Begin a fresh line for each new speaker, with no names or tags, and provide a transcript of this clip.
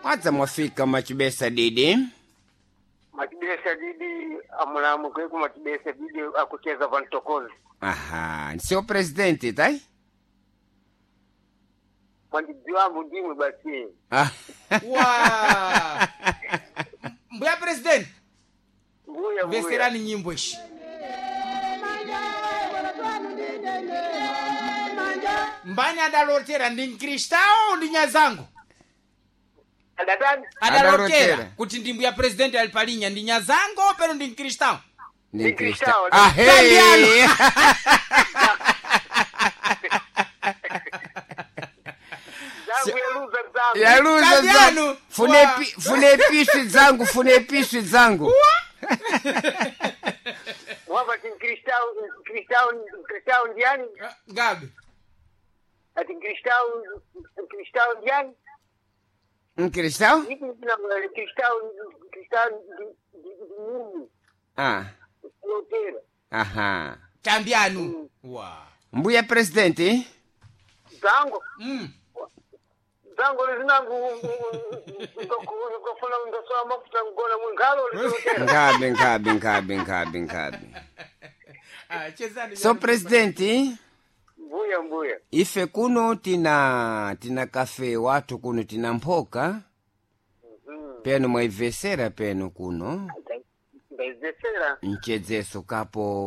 Mwadza mwafika machibesa didi.
Machibesa didi amulamu kweku machibesa didi akucheza vantokozi.
Aha, sio presidenti tai?
Mwandizi wangu ndimwe basi.
Wa. Mbuya president.
Mbuya.
Veserani nyimbo ishi. Mbani adalotera ndi Kristao ndi Nyazango. Adalotera kuti ndi mbuya president alipalinya ndi Nyazango pero ndi Kristao.
Ndi Kristao. Ah hey. Yaluza zangu. Fune piswi zangu.
Wapa Kristao ndiani?
Gabi.
Ati Kristao ndiani?
Kristao?
Kristao ndi
Ah.
Lotera.
Aha.
Chambiano. Wa.
Mbuya presidenti?
Zango. Zango lizinangu ngofuna ndosoa mafuta ngona mwingalo lotera.
Ngabe. So presidenti?
Mbuya.
Ife kuno tina kafe watu kuno tina mpoka. Peno mwaivesera peno kuno.
Mwaivesera.
Nchedzeso kapo